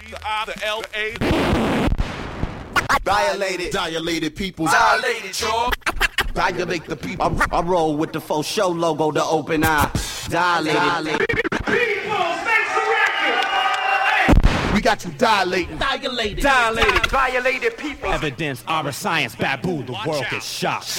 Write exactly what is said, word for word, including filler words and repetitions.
the I, the L, the A. Violated, dilated people. Dilated, y'all. Dilate the people. I, I roll with the faux show logo, the open eye. Dilated. Dilated. We got you dilating. Dilated. Dilated. Violated people. Evidence, our science, babu, the world is shocked.